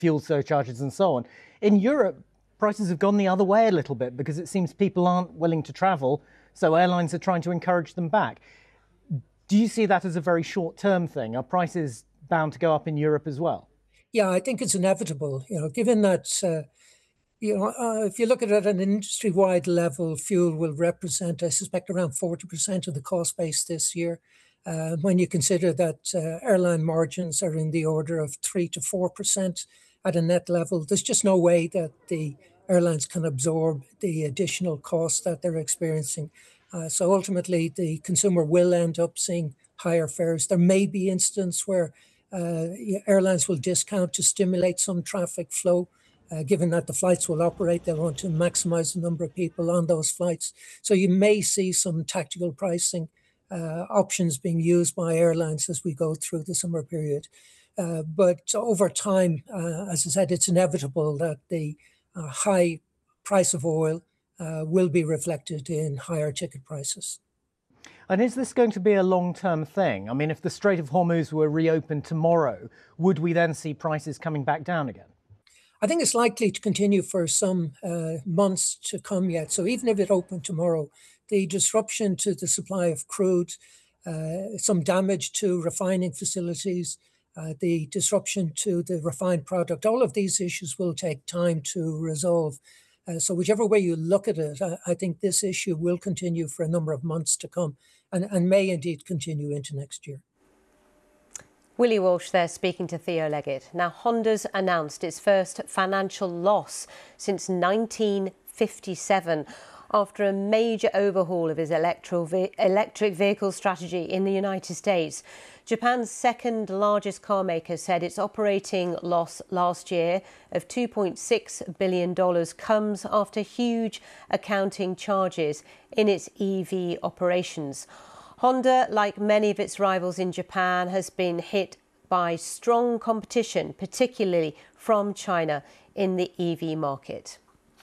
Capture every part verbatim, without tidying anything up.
fuel surcharges and so on. In Europe, prices have gone the other way a little bit because it seems people aren't willing to travel, so airlines are trying to encourage them back. Do you see that as a very short-term thing? Are prices bound to go up in Europe as well? Yeah, I think it's inevitable, you know, given that, uh, you know, uh, if you look at it at an industry-wide level, fuel will represent, I suspect, around forty percent of the cost base this year. Uh, when you consider that uh, airline margins are in the order of three to four percent at a net level, there's just no way that the airlines can absorb the additional costs that they're experiencing. Uh, so ultimately, the consumer will end up seeing higher fares. There may be instances where uh, airlines will discount to stimulate some traffic flow. Uh, given that the flights will operate, they'll want to maximize the number of people on those flights. So you may see some tactical pricing uh, options being used by airlines as we go through the summer period. Uh, but over time, uh, as I said, it's inevitable that the uh, high price of oil uh, will be reflected in higher ticket prices. And is this going to be a long-term thing? I mean, if the Strait of Hormuz were reopened tomorrow, would we then see prices coming back down again? I think it's likely to continue for some uh, months to come yet. So even if it opened tomorrow, the disruption to the supply of crude, uh, some damage to refining facilities, uh, the disruption to the refined product, all of these issues will take time to resolve. Uh, so whichever way you look at it, I, I think this issue will continue for a number of months to come and, and may indeed continue into next year. Willie Walsh there speaking to Theo Leggett. Now, Honda's announced its first financial loss since nineteen fifty-seven after a major overhaul of its electric vehicle strategy in the United States. Japan's second largest car maker said its operating loss last year of two point six billion dollars comes after huge accounting charges in its E V operations. Honda, like many of its rivals in Japan, has been hit by strong competition, particularly from China in the E V market.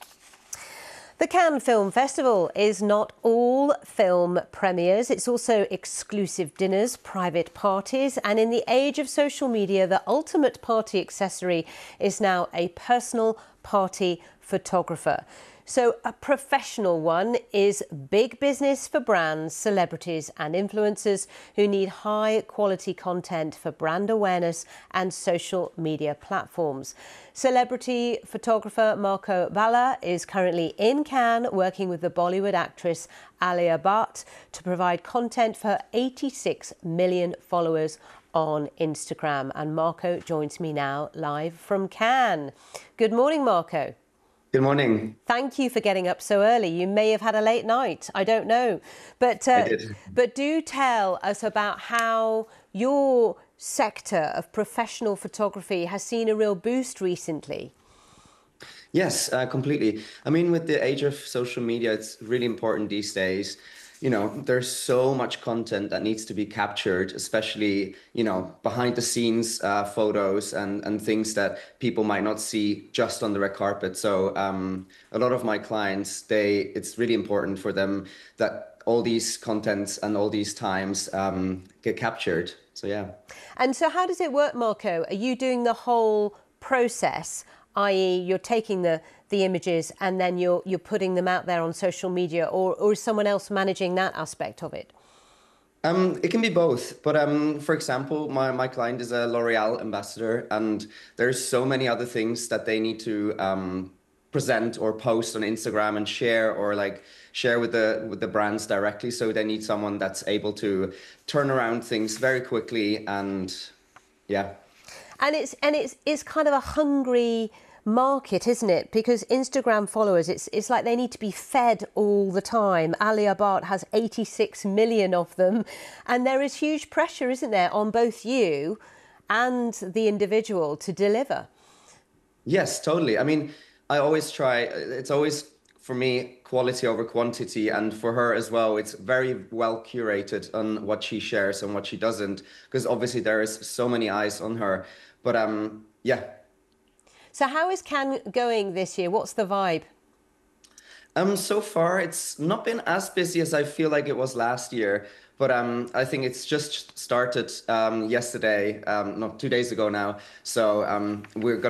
The Cannes Film Festival is not all film premieres. It's also exclusive dinners, private parties, and in the age of social media, the ultimate party accessory is now a personal party photographer. So a professional one is big business for brands, celebrities and influencers who need high quality content for brand awareness and social media platforms. Celebrity photographer Marco Balla is currently in Cannes working with the Bollywood actress Alia Bhatt to provide content for eighty-six million followers on Instagram. And Marco joins me now live from Cannes. Good morning, Marco. Good morning. Thank you for getting up so early. You may have had a late night. I don't know. But, uh, I did. but do tell us about how your sector of professional photography has seen a real boost recently. Yes, uh, completely. I mean, with the age of social media, it's really important these days. You know, there's so much content that needs to be captured, especially, you know, behind the scenes uh, photos and, and things that people might not see just on the red carpet. So um, a lot of my clients, they it's really important for them that all these contents and all these times um, get captured. So, yeah. And so how does it work, Marco? Are you doing the whole process, that is you're taking the the images and then you're you're putting them out there on social media, or, or is someone else managing that aspect of it? Um, it can be both. But um, for example, my, my client is a L'Oreal ambassador, and there's so many other things that they need to um, present or post on Instagram and share, or like share with the with the brands directly. So they need someone that's able to turn around things very quickly, and yeah. And it's and it's it's kind of a hungry market, isn't it? Because Instagram followers, it's it's like they need to be fed all the time. Alia Bhatt has eighty-six million of them, and there is huge pressure, isn't there, on both you and the individual to deliver. Yes, totally. I mean, I always try, it's always for me quality over quantity, and for her as well, it's very well curated on what she shares and what she doesn't, because obviously there is so many eyes on her. But um yeah. So how is Cannes going this year? What's the vibe? Um, so far, it's not been as busy as I feel like it was last year, but um, I think it's just started um, yesterday, um, not two days ago now. So um, we're going